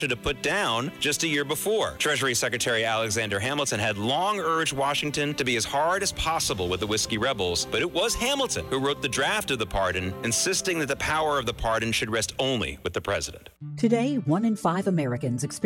to put down just a year before. Treasury Secretary Alexander Hamilton had long urged Washington to be as hard as possible with the Whiskey Rebels, but it was Hamilton who wrote the draft of the pardon, insisting that the power of the pardon should rest only with the president. Today, 1 in 5 Americans experience